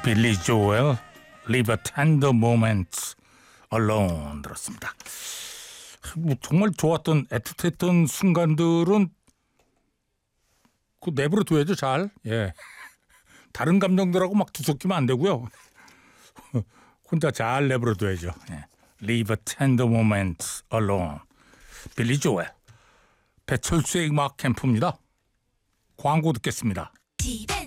빌리 조엘, Leave a Tender Moment Alone 들었습니다. 뭐 정말 좋았던 애틋했던 순간들은 그 내버려 둬야죠. 잘. 예. 다른 감정들하고 막 뒤섞이면 안 되고요. 혼자 잘 내버려 둬야죠. 예. Leave a Tender Moment Alone. 빌리 조엘. 배철수의 음악 캠프입니다. 광고 듣겠습니다. TVN